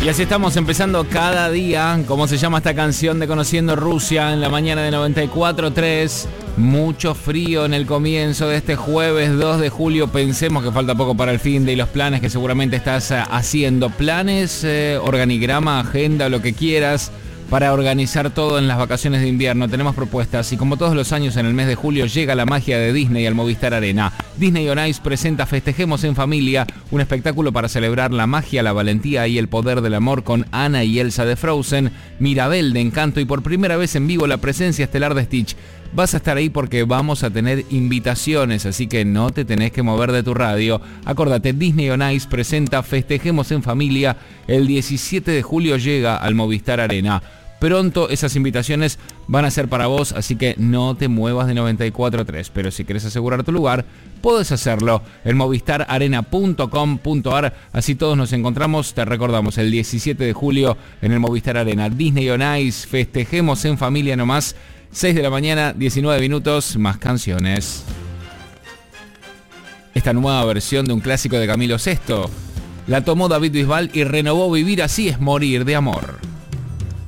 Y así estamos empezando cada día. ¿Cómo se llama esta canción de Conociendo Rusia? En la mañana de 94.3. Mucho frío en el comienzo de este jueves 2 de julio. Pensemos que falta poco para el fin de y los planes que seguramente estás haciendo. Planes, organigrama, agenda, lo que quieras para organizar todo en las vacaciones de invierno. Tenemos propuestas y como todos los años en el mes de julio llega la magia de Disney al Movistar Arena. Disney On Ice presenta Festejemos en Familia, un espectáculo para celebrar la magia, la valentía y el poder del amor con Anna y Elsa de Frozen, Mirabel de Encanto y por primera vez en vivo la presencia estelar de Stitch. Vas a estar ahí porque vamos a tener invitaciones, así que no te tenés que mover de tu radio. Acordate, Disney On Ice presenta Festejemos en Familia. El 17 de julio llega al Movistar Arena. Pronto esas invitaciones van a ser para vos, así que no te muevas de 94.3. Pero si querés asegurar tu lugar, podés hacerlo en movistararena.com.ar. Así todos nos encontramos, te recordamos, el 17 de julio en el Movistar Arena. Disney On Ice, Festejemos en Familia nomás. 6 de la mañana, 19 minutos, más canciones. Esta nueva versión de un clásico de Camilo Sesto la tomó David Bisbal y renovó Vivir así es morir de amor.